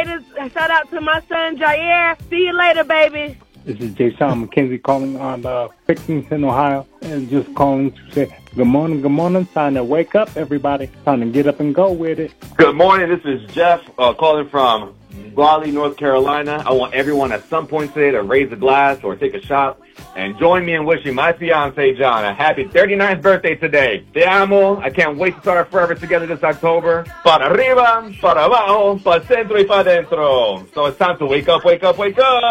haters. Shout out to my son, Jair. See you later, baby. This is Jay Sean McKenzie calling on Pickerington, Ohio, and just calling to say good morning. Time to wake up, everybody. Time to get up and go with it. Good morning. This is Jeff calling from Raleigh, North Carolina. I want everyone at some point today to raise a glass or take a shot and join me in wishing my fiancé, John, a happy 39th birthday today. Te amo. I can't wait to start our forever together this October. Para arriba, para abajo, para centro y para dentro. So it's time to wake up.